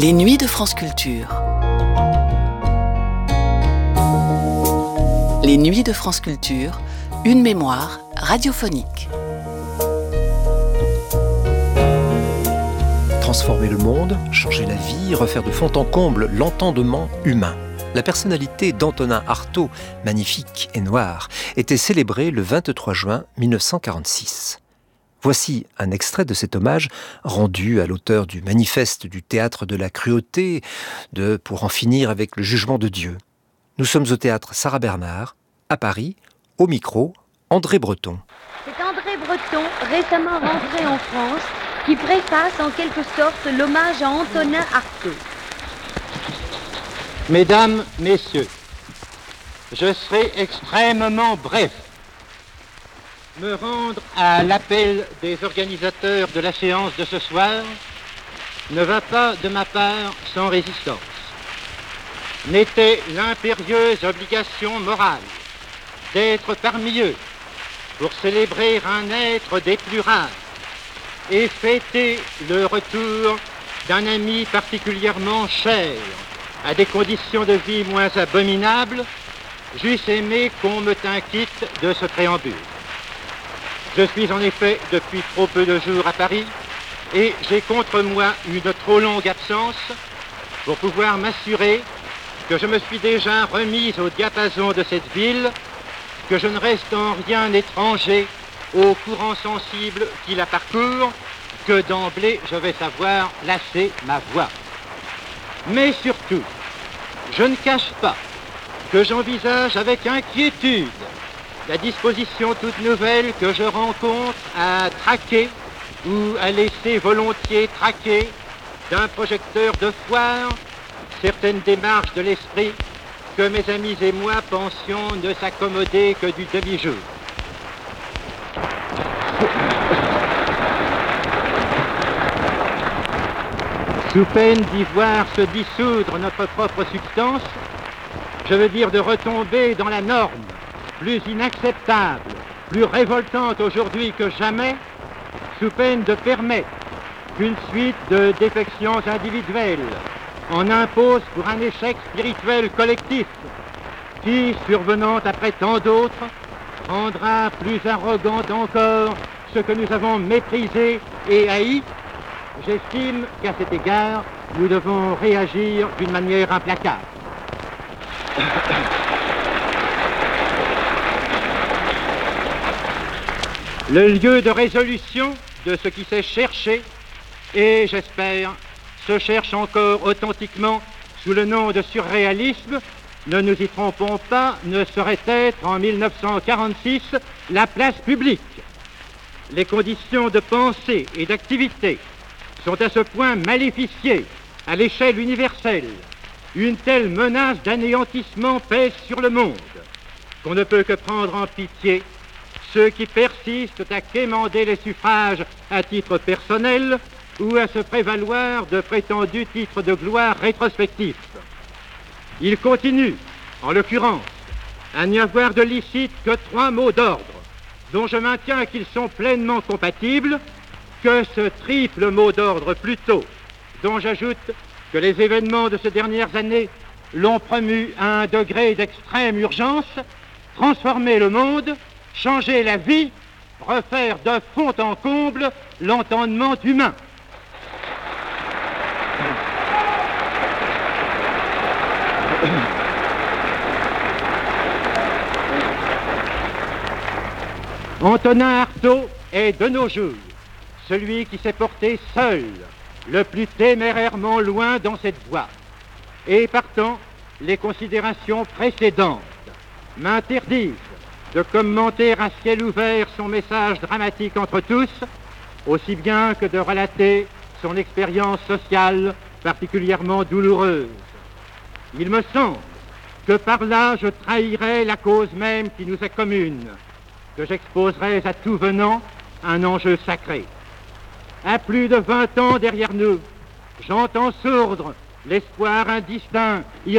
Les nuits de France Culture. Les nuits de France Culture, une mémoire radiophonique. Transformer le monde, changer la vie, refaire de fond en comble l'entendement humain. La personnalité d'Antonin Artaud, magnifique et noire, était célébrée le 23 juin 1946. Voici un extrait de cet hommage rendu à l'auteur du manifeste du théâtre de la cruauté, de « Pour en finir avec le jugement de Dieu ». Nous sommes au théâtre Sarah Bernard, à Paris, au micro, André Breton. C'est André Breton, récemment rentré en France, qui préface en quelque sorte l'hommage à Antonin Artaud. Mesdames, Messieurs, je serai extrêmement bref. Me rendre à l'appel des organisateurs de la séance de ce soir ne va pas de ma part sans résistance. N'était l'impérieuse obligation morale d'être parmi eux pour célébrer un être des plus rares et fêter le retour d'un ami particulièrement cher à des conditions de vie moins abominables, j'eusse aimé qu'on me tînt quitte de ce préambule. Je suis en effet depuis trop peu de jours à Paris et j'ai contre moi une trop longue absence pour pouvoir m'assurer que je me suis déjà remise au diapason de cette ville, que je ne reste en rien étranger aux courants sensibles qui la parcourent, que d'emblée je vais savoir lasser ma voix. Mais surtout, je ne cache pas que j'envisage avec inquiétude la disposition toute nouvelle que je rencontre à traquer ou à laisser volontiers traquer d'un projecteur de foire certaines démarches de l'esprit que mes amis et moi pensions ne s'accommoder que du demi-jour. Sous peine d'y voir se dissoudre notre propre substance, je veux dire de retomber dans la norme, plus inacceptable, plus révoltante aujourd'hui que jamais, sous peine de permettre qu'une suite de défections individuelles en impose pour un échec spirituel collectif qui, survenant après tant d'autres, rendra plus arrogant encore ce que nous avons méprisé et haï. J'estime qu'à cet égard, nous devons réagir d'une manière implacable. Le lieu de résolution de ce qui s'est cherché et, j'espère, se cherche encore authentiquement sous le nom de surréalisme, ne nous y trompons pas, ne saurait être en 1946 la place publique. Les conditions de pensée et d'activité sont à ce point maléficiées à l'échelle universelle. Une telle menace d'anéantissement pèse sur le monde qu'on ne peut que prendre en pitié ceux qui persistent à quémander les suffrages à titre personnel ou à se prévaloir de prétendus titres de gloire rétrospectifs. Il continue, en l'occurrence, à n'y avoir de licite que 3 mots d'ordre, dont je maintiens qu'ils sont pleinement compatibles, que ce triple mot d'ordre plutôt, dont j'ajoute que les événements de ces dernières années l'ont promu à un degré d'extrême urgence, transformer le monde, changer la vie, refaire de fond en comble l'entendement humain. Antonin Artaud est de nos jours celui qui s'est porté seul, le plus témérairement loin dans cette voie. Et partant, les considérations précédentes m'interdisent de commenter à ciel ouvert son message dramatique entre tous, aussi bien que de relater son expérience sociale particulièrement douloureuse. Il me semble que par là je trahirais la cause même qui nous est commune, que j'exposerais à tout venant un enjeu sacré. À plus de 20 ans derrière nous, j'entends sourdre l'espoir indistinct,